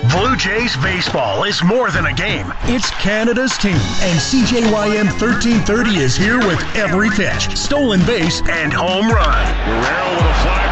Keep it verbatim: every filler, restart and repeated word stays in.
Blue Jays baseball is more than a game. It's Canada's team, and C J Y M thirteen thirty is here with every pitch, stolen base, and home run. Guerrero with a fly